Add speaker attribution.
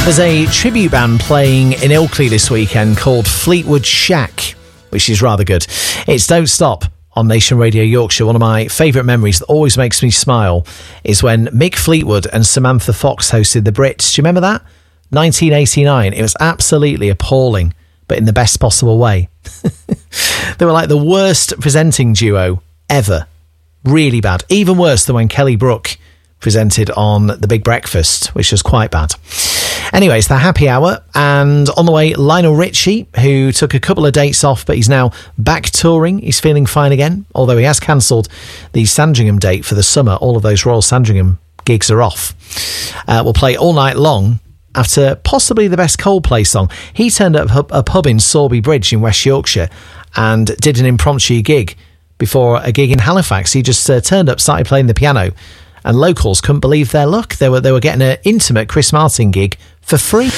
Speaker 1: There's a tribute band playing in Ilkley this weekend called Fleetwood Shack, which is rather good. It's Don't Stop on Nation Radio Yorkshire. One of my favourite memories that always makes me smile is when Mick Fleetwood and Samantha Fox hosted the Brits. Do you remember that? 1989. It was absolutely appalling, but in the best possible way. They were like the worst presenting duo ever. Really bad. Even worse than when Kelly Brook presented on The Big Breakfast, which was quite bad. Anyway, it's the happy hour, and on the way, Lionel Richie, who took a couple of dates off, but he's now back touring. He's feeling fine again, although he has cancelled the Sandringham date for the summer. All of those Royal Sandringham gigs are off. We'll play All Night Long after possibly the best Coldplay song. He turned up a pub in Sorby Bridge in West Yorkshire and did an impromptu gig before a gig in Halifax. He just turned up, started playing the piano, and locals couldn't believe their luck. They were getting an intimate Chris Martin gig for free.